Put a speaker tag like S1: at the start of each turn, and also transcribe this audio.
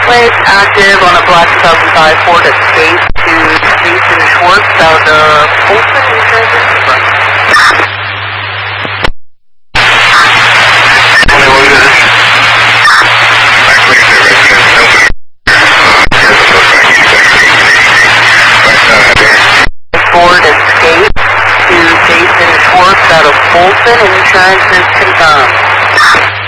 S1: Wait, active on a black 2005 Ford Escape to Jason Schwartz out of Folsom, New Jersey. Ford Escape to Jason Schwartz out of Folsom, insurance is confirmed.